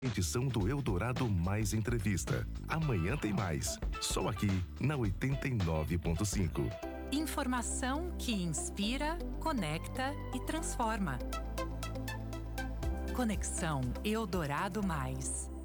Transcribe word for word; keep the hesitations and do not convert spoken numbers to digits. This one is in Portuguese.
Edição do Eldorado Mais Entrevista. Amanhã tem mais. Só aqui na oitenta e nove ponto cinco. Informação que inspira, conecta e transforma. Conexão Eldorado Mais.